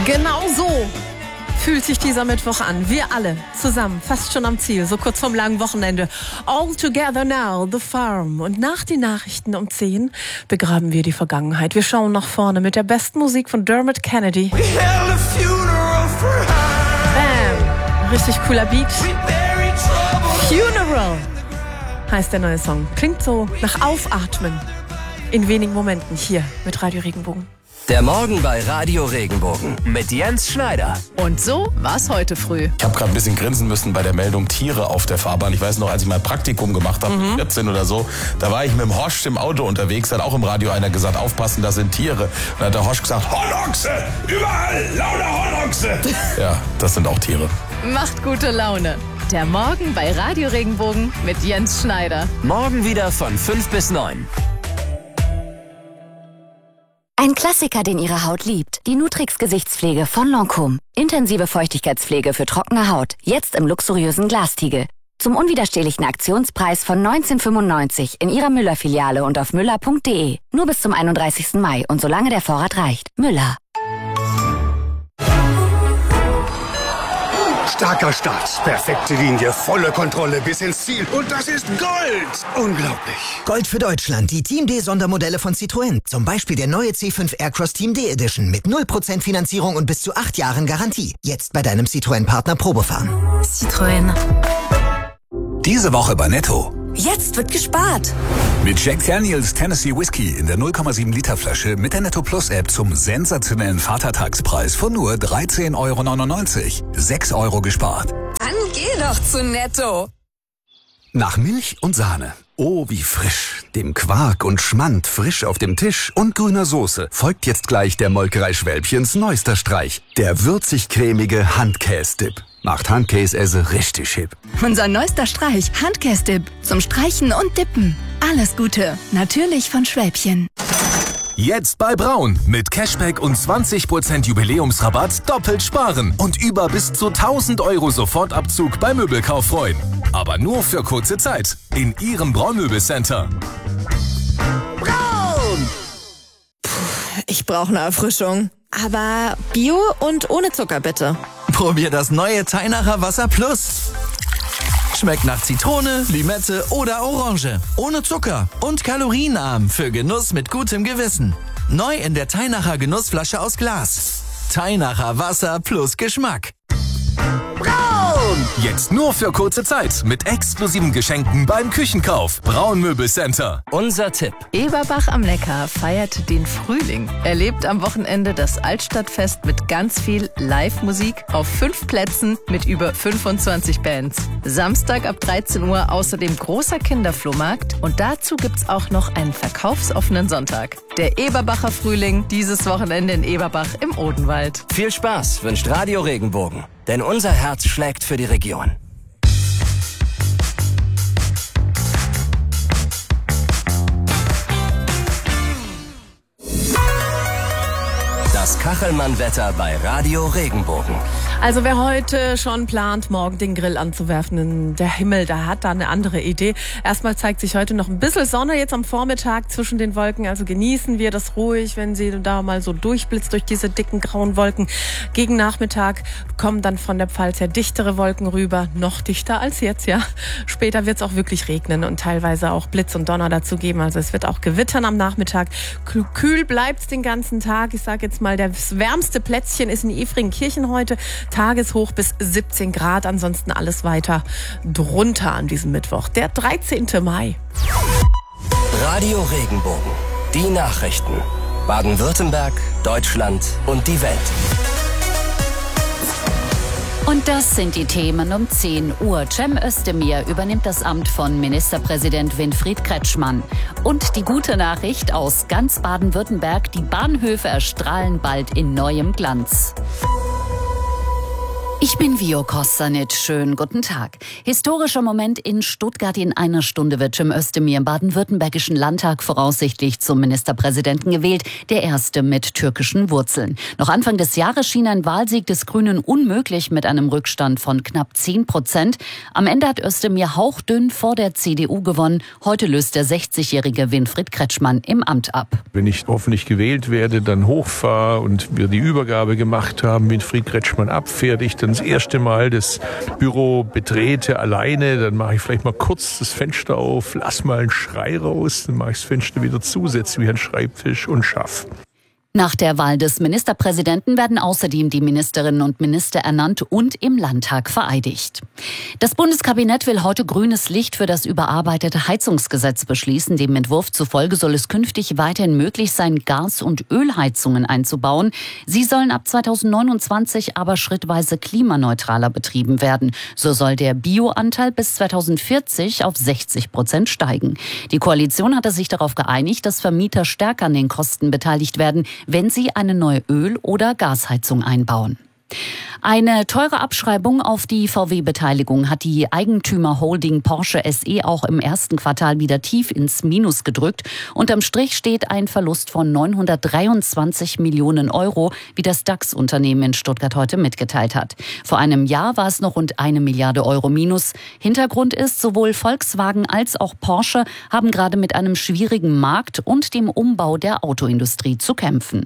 Genau so fühlt sich dieser Mittwoch an. Wir alle zusammen, fast schon am Ziel, so kurz vorm langen Wochenende. All together now, The Farm. Und nach den Nachrichten um 10 begraben wir die Vergangenheit. Wir schauen nach vorne mit der besten Musik von Dermot Kennedy. Bam! Richtig cooler Beat. Funeral heißt der neue Song. Klingt so nach Aufatmen. In wenigen Momenten hier mit Radio Regenbogen. Der Morgen bei Radio Regenbogen mit Jens Schneider. Und so war's heute früh. Ich habe gerade ein bisschen grinsen müssen bei der Meldung Tiere auf der Fahrbahn. Ich weiß noch, als ich mein Praktikum gemacht habe, 14 oder so, da war ich mit dem Horst im Auto unterwegs, hat auch im Radio einer gesagt, aufpassen, das sind Tiere. Und dann hat der Horst gesagt, Hornochse, überall, lauter Hornochse. Ja, das sind auch Tiere. Macht gute Laune. Der Morgen bei Radio Regenbogen mit Jens Schneider. Morgen wieder von 5 bis 9. Ein Klassiker, den Ihre Haut liebt. Die Nutrix Gesichtspflege von Lancôme. Intensive Feuchtigkeitspflege für trockene Haut. Jetzt im luxuriösen Glastiegel. Zum unwiderstehlichen Aktionspreis von 19,95 in Ihrer Müller-Filiale und auf müller.de. Nur bis zum 31. Mai und solange der Vorrat reicht. Müller. Starker Start, perfekte Linie, volle Kontrolle bis ins Ziel. Und das ist Gold! Unglaublich. Gold für Deutschland, die Team D-Sondermodelle von Citroën. Zum Beispiel der neue C5 Aircross Team D Edition mit 0% Finanzierung und bis zu 8 Jahren Garantie. Jetzt bei deinem Citroën-Partner Probefahren. Citroën. Diese Woche bei Netto. Jetzt wird gespart. Mit Jack Daniels Tennessee Whiskey in der 0,7 Liter Flasche mit der Netto Plus App zum sensationellen Vatertagspreis von nur 13,99 €. 6 € gespart. Dann geh doch zu Netto. Nach Milch und Sahne. Oh, wie frisch. Dem Quark und Schmand frisch auf dem Tisch und grüner Soße folgt jetzt gleich der Molkerei Schwälbchens neuester Streich. Der würzig-cremige Handkäse-Dip. Macht Handkäse richtig hip. Unser neuester Streich, Handkäse-Dip. Zum Streichen und Dippen. Alles Gute. Natürlich von Schwälbchen. Jetzt bei Braun. Mit Cashback und 20% Jubiläumsrabatt doppelt sparen. Und über bis zu 1.000 € Sofortabzug beim Möbelkauf freuen. Aber nur für kurze Zeit. In Ihrem Braun-Möbelcenter. Braun! Ich brauche eine Erfrischung. Aber Bio und ohne Zucker bitte. Probier das neue Teinacher Wasser Plus. Schmeckt nach Zitrone, Limette oder Orange. Ohne Zucker und kalorienarm für Genuss mit gutem Gewissen. Neu in der Teinacher Genussflasche aus Glas. Teinacher Wasser plus Geschmack. Braun! Jetzt nur für kurze Zeit mit exklusiven Geschenken beim Küchenkauf. Braun Möbelcenter. Unser Tipp. Eberbach am Neckar feiert den Frühling. Erlebt am Wochenende das Altstadtfest mit ganz viel Live-Musik auf 5 Plätzen mit über 25 Bands. Samstag ab 13 Uhr außerdem großer Kinderflohmarkt und dazu gibt's auch noch einen verkaufsoffenen Sonntag. Der Eberbacher Frühling, dieses Wochenende in Eberbach im Odenwald. Viel Spaß wünscht Radio Regenbogen. Denn unser Herz schlägt für die Region. Das Kachelmann-Wetter bei Radio Regenbogen. Also wer heute schon plant, morgen den Grill anzuwerfen, der Himmel, der hat da eine andere Idee. Erstmal zeigt sich heute noch ein bisschen Sonne jetzt am Vormittag zwischen den Wolken. Also genießen wir das ruhig, wenn sie da mal so durchblitzt durch diese dicken grauen Wolken. Gegen Nachmittag kommen dann von der Pfalz her dichtere Wolken rüber. Noch dichter als jetzt, ja. Später wird es auch wirklich regnen und teilweise auch Blitz und Donner dazu geben. Also es wird auch gewittern am Nachmittag. Kühl bleibt's den ganzen Tag. Ich sage jetzt mal, das wärmste Plätzchen ist in Efringkirchen heute. Tageshoch bis 17 Grad, ansonsten alles weiter drunter an diesem Mittwoch, der 13. Mai. Radio Regenbogen. Die Nachrichten. Baden-Württemberg, Deutschland und die Welt. Und das sind die Themen um 10 Uhr. Cem Özdemir übernimmt das Amt von Ministerpräsident Winfried Kretschmann. Und die gute Nachricht aus ganz Baden-Württemberg, die Bahnhöfe erstrahlen bald in neuem Glanz. Ich bin Vio Kostanic. Schönen guten Tag. Historischer Moment in Stuttgart. In einer Stunde wird Cem Özdemir im baden-württembergischen Landtag voraussichtlich zum Ministerpräsidenten gewählt. Der erste mit türkischen Wurzeln. Noch Anfang des Jahres schien ein Wahlsieg des Grünen unmöglich mit einem Rückstand von knapp 10%. Am Ende hat Özdemir hauchdünn vor der CDU gewonnen. Heute löst der 60-jährige Winfried Kretschmann im Amt ab. Wenn ich hoffentlich gewählt werde, dann hochfahre und wir die Übergabe gemacht haben, Winfried Kretschmann abfährt, ich dann das erste Mal das Büro betrete alleine, dann mache ich vielleicht mal kurz das Fenster auf, lass mal einen Schrei raus, dann mache ich das Fenster wieder zu, setze mich an den Schreibtisch und schaffe. Nach der Wahl des Ministerpräsidenten werden außerdem die Ministerinnen und Minister ernannt und im Landtag vereidigt. Das Bundeskabinett will heute grünes Licht für das überarbeitete Heizungsgesetz beschließen. Dem Entwurf zufolge soll es künftig weiterhin möglich sein, Gas- und Ölheizungen einzubauen. Sie sollen ab 2029 aber schrittweise klimaneutraler betrieben werden. So soll der Bioanteil bis 2040 auf 60% steigen. Die Koalition hatte sich darauf geeinigt, dass Vermieter stärker an den Kosten beteiligt werden, wenn sie eine neue Öl- oder Gasheizung einbauen. Eine teure Abschreibung auf die VW-Beteiligung hat die Eigentümerholding Porsche SE auch im ersten Quartal wieder tief ins Minus gedrückt. Unterm Strich steht ein Verlust von 923 Millionen Euro, wie das DAX-Unternehmen in Stuttgart heute mitgeteilt hat. Vor einem Jahr war es noch rund 1 Milliarde Euro Minus. Hintergrund ist, sowohl Volkswagen als auch Porsche haben gerade mit einem schwierigen Markt und dem Umbau der Autoindustrie zu kämpfen.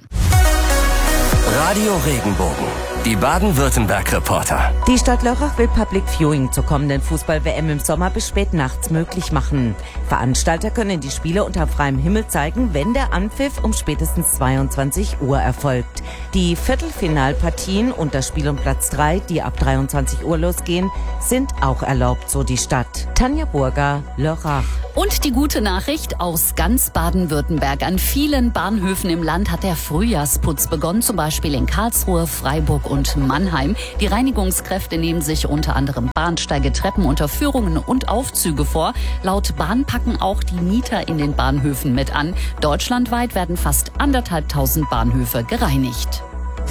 Radio Regenbogen, die Baden-Württemberg-Reporter. Die Stadt Lörrach will Public Viewing zur kommenden Fußball-WM im Sommer bis spät nachts möglich machen. Veranstalter können die Spiele unter freiem Himmel zeigen, wenn der Anpfiff um spätestens 22 Uhr erfolgt. Die Viertelfinalpartien und das Spiel um Platz 3, die ab 23 Uhr losgehen, sind auch erlaubt, so die Stadt. Tanja Burger, Lörrach. Und die gute Nachricht aus ganz Baden-Württemberg. An vielen Bahnhöfen im Land hat der Frühjahrsputz begonnen, zum Beispiel in Karlsruhe, Freiburg und Mannheim. Die Reinigungskräfte nehmen sich unter anderem Bahnsteige, Treppen, Unterführungen und Aufzüge vor. Laut Bahn packen auch die Mieter in den Bahnhöfen mit an. Deutschlandweit werden fast 1.500 Bahnhöfe gereinigt.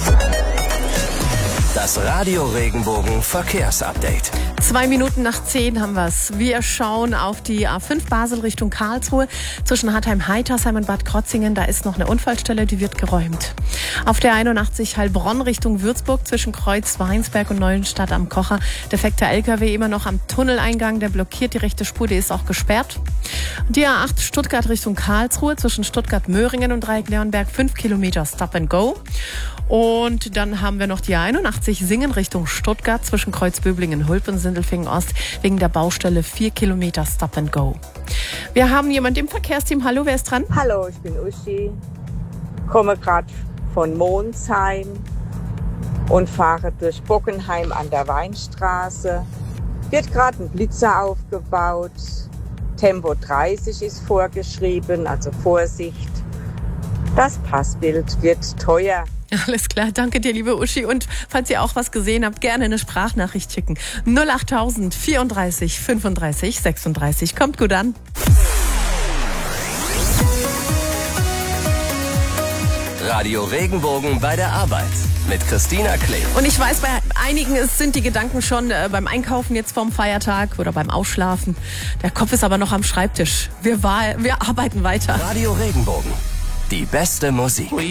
Das Radio Regenbogen Verkehrsupdate. 2 Minuten nach 10 haben wir's. Wir schauen auf die A5 Basel Richtung Karlsruhe. Zwischen Hartheim-Heitersheim und Bad Krotzingen, da ist noch eine Unfallstelle, die wird geräumt. Auf der 81 Heilbronn Richtung Würzburg zwischen Kreuz Weinsberg und Neuenstadt am Kocher. Defekter LKW immer noch am Tunneleingang, der blockiert die rechte Spur, die ist auch gesperrt. Die A8 Stuttgart Richtung Karlsruhe zwischen Stuttgart-Möhringen und Dreieck-Leonberg 5 Kilometer Stop and Go. Und dann haben wir noch die A81 Singen Richtung Stuttgart zwischen Kreuzböblingen, Hulp und Sindelfingen Ost wegen der Baustelle 4 Kilometer Stop and Go. Wir haben jemanden im Verkehrsteam. Hallo, wer ist dran? Hallo, ich bin Uschi, komme gerade von Monsheim und fahre durch Bockenheim an der Weinstraße. Wird gerade ein Blitzer aufgebaut. Tempo 30 ist vorgeschrieben, also Vorsicht. Das Passbild wird teuer. Alles klar, danke dir, liebe Uschi. Und falls ihr auch was gesehen habt, gerne eine Sprachnachricht schicken. 08000 34 35 36. Kommt gut an. Radio Regenbogen bei der Arbeit mit Christina Klee. Und ich weiß, bei einigen sind die Gedanken schon beim Einkaufen jetzt vorm Feiertag oder beim Ausschlafen. Der Kopf ist aber noch am Schreibtisch. Wir arbeiten weiter. Radio Regenbogen, die beste Musik.